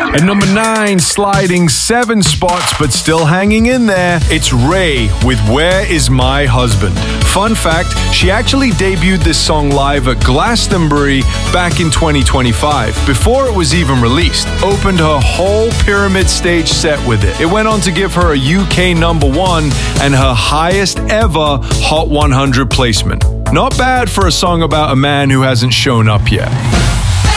At number 9, sliding 7 spots but still hanging in there, it's Ray with Where Is My Husband. Fun fact, she actually debuted this song live at Glastonbury back in 2025, before it was even released. Opened her whole Pyramid stage set with it. It went on to give her a UK number 1 and her highest ever Hot 100 placement. Not bad for a song about a man who hasn't shown up yet.